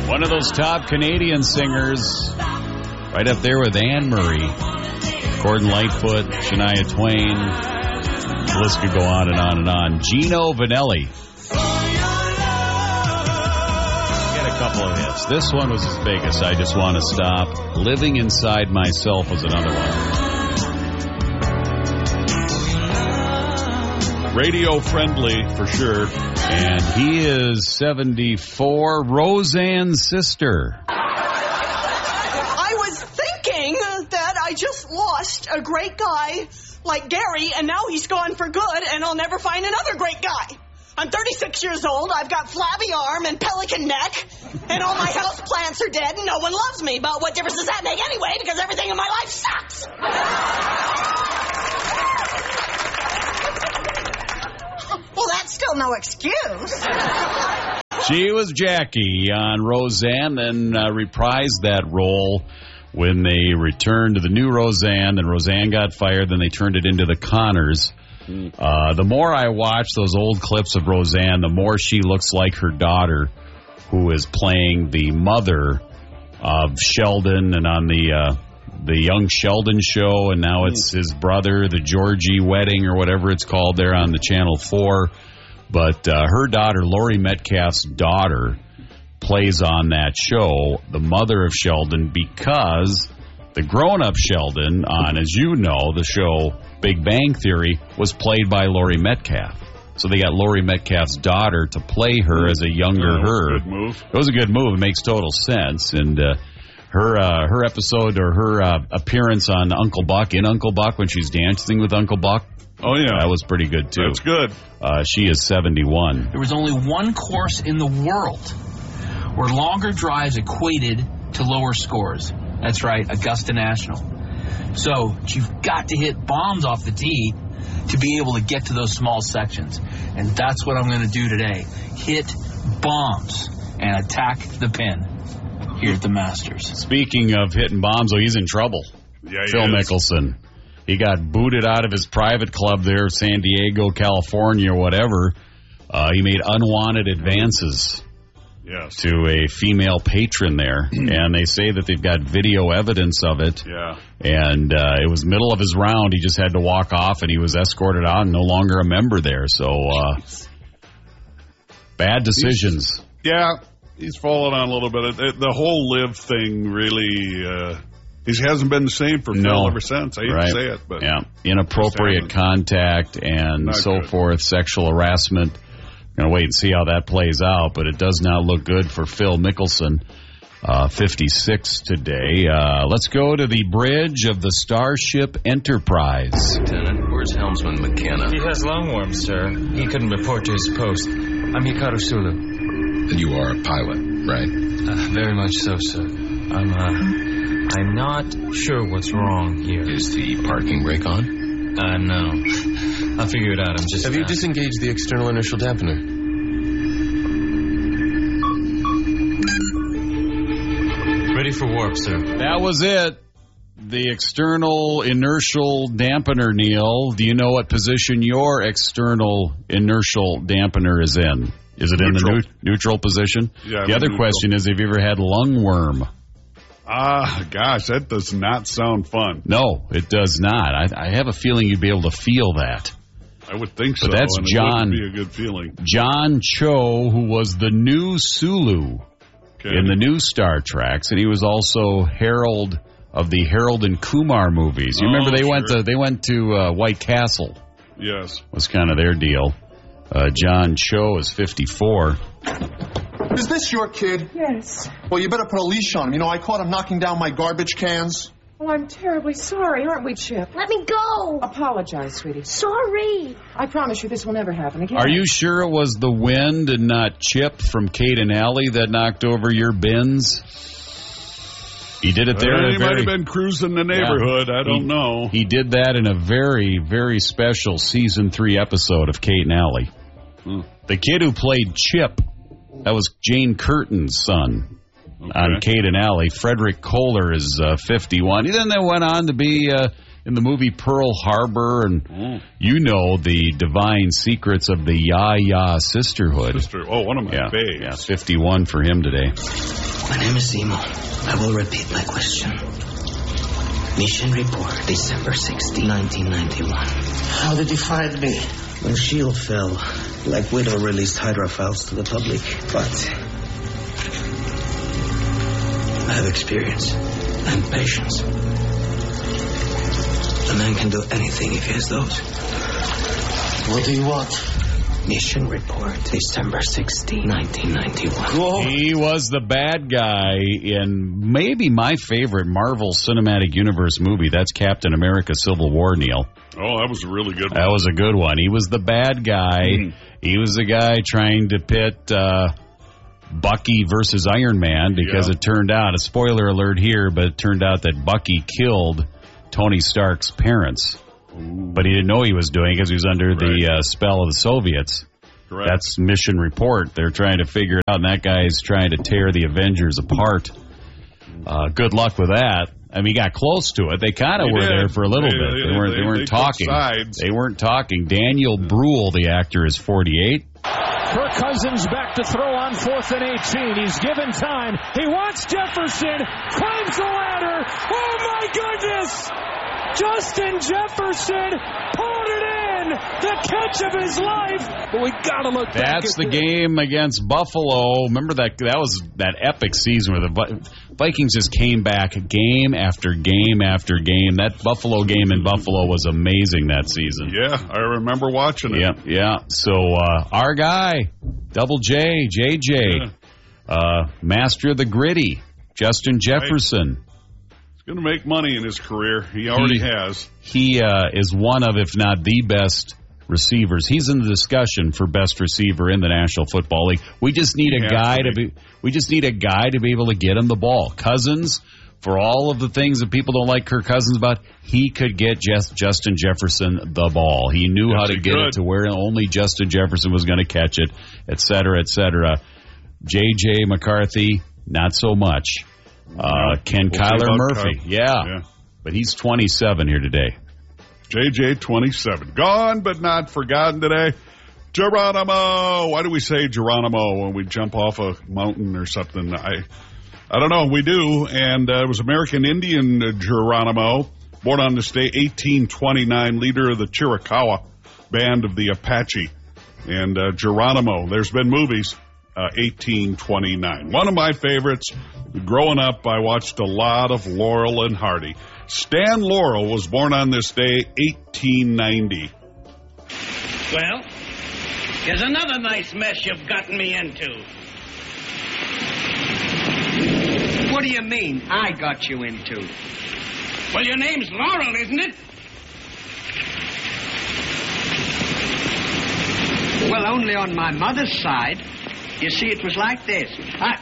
One of those top Canadian singers, right up there with Anne Murray, Gordon Lightfoot, Shania Twain. The list could go on and on and on. Gino Vanelli. Get a couple of hits. This one was his biggest. I Just Want to Stop. Living Inside Myself was another one. Radio friendly for sure. And he is 74. Roseanne's sister. I was thinking that I just lost a great guy like Gary, and now he's gone for good, and I'll never find another great guy. I'm 36 years old, I've got flabby arm and pelican neck, and all my house plants are dead, and no one loves me. But what difference does that make anyway, because everything in my life sucks? Well, that's still no excuse. She was Jackie on Roseanne, then reprised that role when they returned to the new Roseanne. Then Roseanne got fired, then they turned it into the Connors. The more I watch those old clips of Roseanne, the more she looks like her daughter, who is playing the mother of Sheldon and on the Young Sheldon show, and now it's his brother, the Georgie wedding or whatever it's called there on the Channel 4. But her daughter, Laurie Metcalf's daughter, plays on that show, the mother of Sheldon, because the grown-up Sheldon on, as you know, the show Big Bang Theory was played by Laurie Metcalf. So they got Laurie Metcalf's daughter to play her as a younger her. Good move. It was a good move. It makes total sense. And her episode or her appearance on Uncle Buck, in Uncle Buck, when she's dancing with Uncle Buck, oh, yeah. that was pretty good, too. That's good. She is 71. There was only one course in the world where longer drives equated to lower scores. That's right, Augusta National. So you've got to hit bombs off the tee to be able to get to those small sections. And that's what I'm going to do today. Hit bombs and attack the pin here at the Masters. Speaking of hitting bombs, he's in trouble. Yeah, Phil Mickelson. He got booted out of his private club there, San Diego, California, or whatever. He made unwanted advances to a female patron there, and they say that they've got video evidence of it. Yeah. And it was middle of his round. He just had to walk off, and he was escorted out and no longer a member there. So, bad decisions. He's fallen on a little bit. The whole live thing really... he hasn't been the same for Phil ever since. I hate to say it, but inappropriate contact and not so good. forth, sexual harassment. Going to wait and see how that plays out, but it does not look good for Phil Mickelson, 56 today. Let's go to the bridge of the Starship Enterprise. Lieutenant, where's Helmsman McKenna? He has lungworm, sir. He couldn't report to his post. I'm Hikaru Sulu. And you are a pilot, right? Very much so, sir. I'm not sure what's wrong here. Is the parking brake on? No. I'll figure it out. Have you disengaged the external inertial dampener? Ready for warp, sir. That was it. The external inertial dampener, Neil. Do you know what position your external inertial dampener is in? Is it Neutral. in the neutral position? Yeah, the other neutral. question is, have you ever had lungworm? Gosh, that does not sound fun. No, it does not. I have a feeling you'd be able to feel that. I would think so. But that's and John. It wouldn't be a good feeling. John Cho, who was the new Sulu in the new Star Treks, and he was also Harold of the Harold and Kumar movies. You remember they went to White Castle. Yes, was kind of their deal. John Cho is 54. Is this your kid? Yes. Well, you better put a leash on him. You know, I caught him knocking down my garbage cans. Oh, I'm terribly sorry, aren't we, Chip? Let me go. Apologize, sweetie. Sorry. I promise you this will never happen again. Are you sure it was the wind and not Chip from Kate and Allie that knocked over your bins? He did it there. He might have been cruising the neighborhood. Yeah. I don't know. He did that in a very, very special season 3 episode of Kate and Allie. The kid who played Chip, that was Jane Curtin's son on Kate and Allie. Frederick Kohler is 51. Then they went on to be in the movie Pearl Harbor, and you know the divine secrets of the Ya-Ya sisterhood. One of my faves. Yeah, 51 for him today. My name is Zemo. I will repeat my question. Mission report, December 16, 1991. How did you find me? When S.H.I.E.L.D. fell, Black Widow released Hydra files to the public, but I have experience and patience. A man can do anything if he has those. What do you want? Mission report, December 16, 1991. He was the bad guy in maybe my favorite Marvel Cinematic Universe movie. That's Captain America Civil War, Neil. Oh, that was a really good one. That was a good one. He was the bad guy. He was the guy trying to pit Bucky versus Iron Man because it turned out, a spoiler alert here, but it turned out that Bucky killed Tony Stark's parents. But he didn't know he was doing it because he was under the spell of the Soviets. Correct. That's mission report. They're trying to figure it out, and that guy's trying to tear the Avengers apart. Good luck with that. I mean, he got close to it. They kind of were there for a little bit. They weren't talking. They weren't talking. Daniel Bruhl, the actor, is 48. Kirk Cousins back to throw on 4th and 18. He's given time. He wants Jefferson. Climbs the ladder. Oh, my goodness! Justin Jefferson pulled it in. The catch of his life. But we got to look back. That's the game against Buffalo. Remember that was that epic season where the Vikings just came back game after game after game. That Buffalo game in Buffalo was amazing that season. Yeah, I remember watching it. Yeah. So our guy, Double J, JJ, master of the gritty, Justin Jefferson. Going to make money in his career. He already has. He is one of, if not the best receivers. He's in the discussion for best receiver in the National Football League. We just need a guy to be. We just need a guy to be able to get him the ball. Cousins, for all of the things that people don't like Kirk Cousins about, he could get Justin Jefferson the ball. He knew how to get it to where only Justin Jefferson was going to catch it, et cetera, et cetera. J.J. McCarthy, not so much. Kyler Murphy, but he's 27 here today. JJ 27, gone but not forgotten today. Geronimo, why do we say Geronimo when we jump off a mountain or something? I don't know, we do. And it was American Indian Geronimo, born on this day, 1829, leader of the Chiricahua band of the Apache. And Geronimo, there's been movies. 1829. One of my favorites. Growing up, I watched a lot of Laurel and Hardy. Stan Laurel was born on this day, 1890. Well, here's another nice mess you've gotten me into. What do you mean, I got you into? Well, your name's Laurel, isn't it? Well, only on my mother's side. You see, it was like this.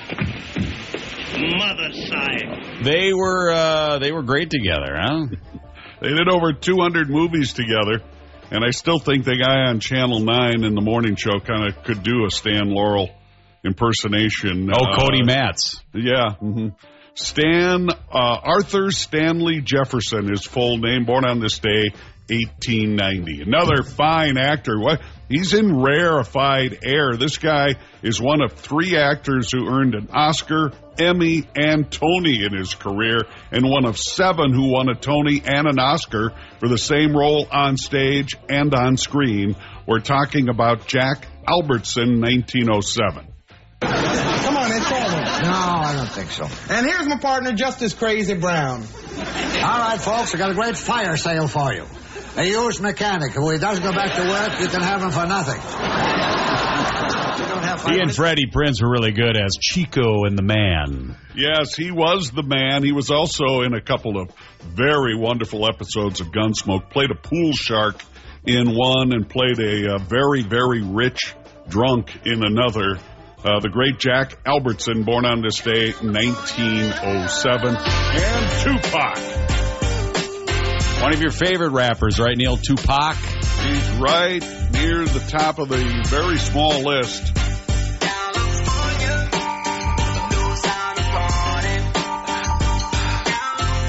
Mother's side. They were great together, huh? They did over 200 movies together, and I still think the guy on Channel 9 in the morning show kind of could do a Stan Laurel impersonation. Cody Matz. Yeah. Mm-hmm. Arthur Stanley Jefferson, his full name, born on this day, 1890. Another fine actor. What? He's in rarefied air. This guy is one of 3 actors who earned an Oscar, Emmy, and Tony in his career, and one of 7 who won a Tony and an Oscar for the same role on stage and on screen. We're talking about Jack Albertson, 1907. Come on, it's over. No, I don't think so. And here's my partner, Justice Crazy Brown. All right, folks, I got a great fire sale for you. A used mechanic. If he doesn't go back to work, you can have him for nothing. He and Freddie Prinze were really good as Chico and the Man. Yes, he was the Man. He was also in a couple of very wonderful episodes of Gunsmoke. Played a pool shark in one and played a very, very rich drunk in another. The great Jack Albertson, born on this day, 1907. And Tupac. One of your favorite rappers, right, Neil? Tupac? He's right near the top of the very small list.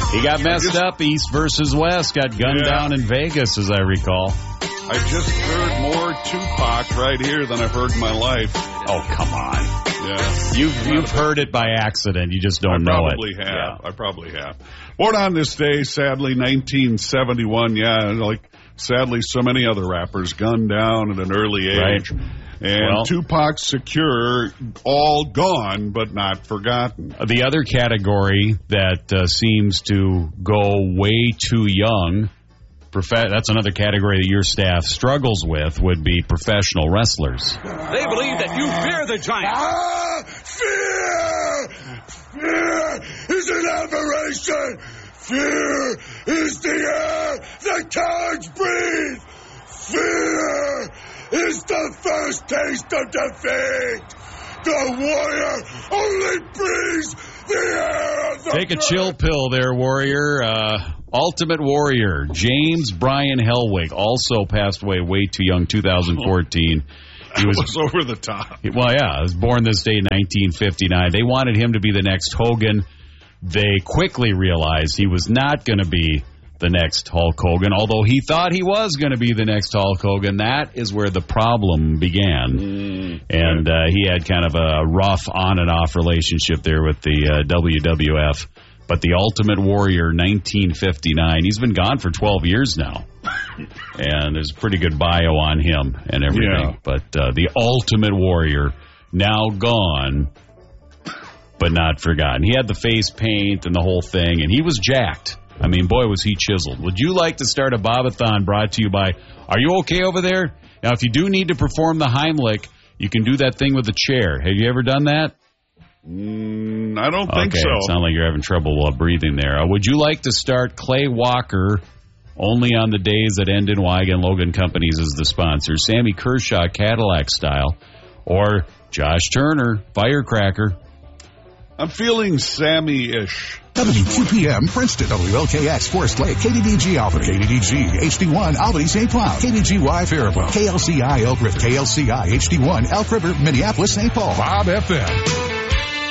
He got messed up East versus West, got gunned down in Vegas, as I recall. I just heard more Tupac right here than I've heard in my life. Oh, come on. Yeah. You've heard it by accident. You just don't know it. I probably have. Born on this day, sadly, 1971. Yeah, like sadly so many other rappers gunned down at an early age. Right. And Tupac Secure, all gone but not forgotten. The other category that seems to go way too young, that's another category that your staff struggles with, would be professional wrestlers. They believe that you fear the giant. Fear! Fear is an aberration! Fear is the air that cowards breathe! Fear is the first taste of defeat! The warrior only breathes the air of the Take a chill pill there, Warrior. Ultimate Warrior, James Bryan Hellwig, also passed away way too young, 2014. He was over the top. Well, yeah, he was born this day in 1959. They wanted him to be the next Hogan. They quickly realized he was not going to be the next Hulk Hogan, although he thought he was going to be the next Hulk Hogan. That is where the problem began. And he had kind of a rough on and off relationship there with the WWF. But the Ultimate Warrior, 1959, he's been gone for 12 years now. And there's a pretty good bio on him and everything. Yeah. But the Ultimate Warrior, now gone, but not forgotten. He had the face paint and the whole thing, and he was jacked. I mean, boy, was he chiseled. Would you like to start a Bobathon brought to you by, are you okay over there? Now, if you do need to perform the Heimlich, you can do that thing with the chair. Have you ever done that? I don't think so. It sounds like you're having trouble breathing there. Would you like to start Clay Walker only on the days that end in Y and Logan Companies as the sponsor? Sammy Kershaw, Cadillac style. Or Josh Turner, Firecracker. I'm feeling Sammy-ish. WQPM, Princeton, WLKX, Forest Lake, KDDG Albany, KDDG, HD1, Albany, St. Cloud, KDGY, Faribault, KLCI, Elk River, KLCI, HD1, Elk River, Minneapolis, St. Paul, Bob FM.